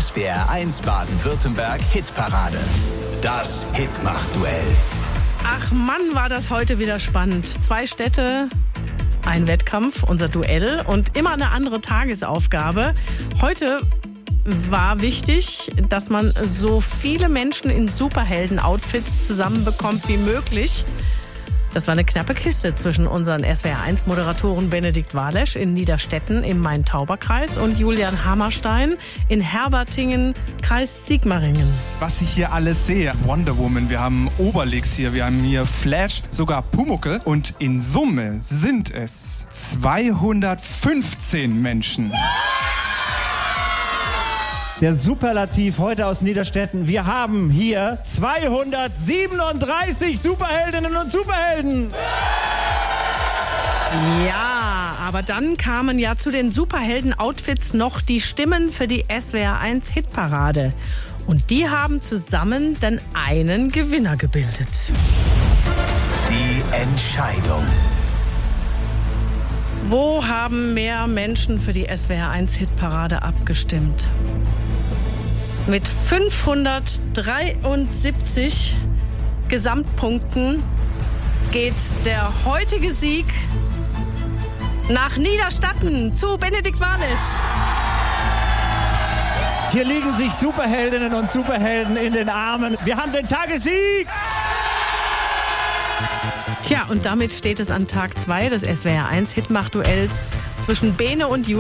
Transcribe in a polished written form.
SWR1 Baden-Württemberg Hitparade. Das Hitmach-Duell. Ach Mann, war das heute wieder spannend. 2 Städte, ein Wettkampf, unser Duell und immer eine andere Tagesaufgabe. Heute war wichtig, dass man so viele Menschen in Superhelden-Outfits zusammenbekommt wie möglich. Das war eine knappe Kiste zwischen unseren SWR1-Moderatoren Benedikt Walesch in Niederstetten im Main-Tauber-Kreis und Julian Hammerstein in Herbertingen, Kreis Sigmaringen. Was ich hier alles sehe, Wonder Woman, wir haben Obelix hier, wir haben hier Flash, sogar Pumuckl und in Summe sind es 215 Menschen. Der Superlativ heute aus Niederstetten. Wir haben hier 237 Superheldinnen und Superhelden. Ja, aber dann kamen ja zu den Superhelden-Outfits noch die Stimmen für die SWR1-Hitparade. Und die haben zusammen dann einen Gewinner gebildet. Die Entscheidung. Wo haben mehr Menschen für die SWR1-Hitparade abgestimmt? Mit 573 Gesamtpunkten geht der heutige Sieg nach Niederstetten zu Benedikt Walesch. Hier liegen sich Superheldinnen und Superhelden in den Armen. Wir haben den Tagessieg! Tja, und damit steht es an Tag 2 des SWR1-Hitmach-Duells zwischen Bene und Julian.